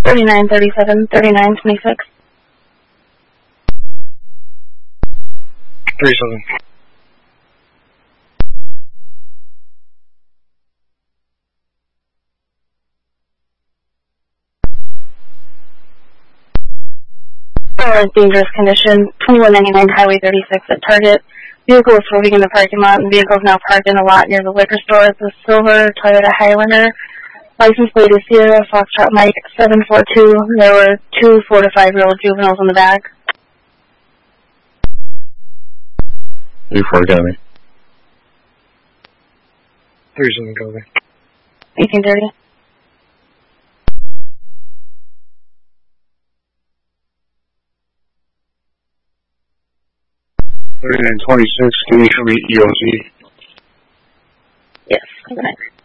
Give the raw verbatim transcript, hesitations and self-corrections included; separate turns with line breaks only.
thirty-nine thirty-seven, thirty-nine twenty-six.
thirty-seven.
Uh, dangerous condition, twenty-one ninety-nine Highway thirty-six at Target. Vehicle is swerving in the parking lot, and the vehicle is now parked in a lot near the liquor store. It's a silver Toyota Highlander. License plate is Sierra Foxtrot Mike seven four two. There were two four to five year old juveniles in the back.
three four, Academy.
thirty-seven, Academy.
eighteen thirty.
thirty-nine twenty-six, can you show me E O Z?
Yes, good night.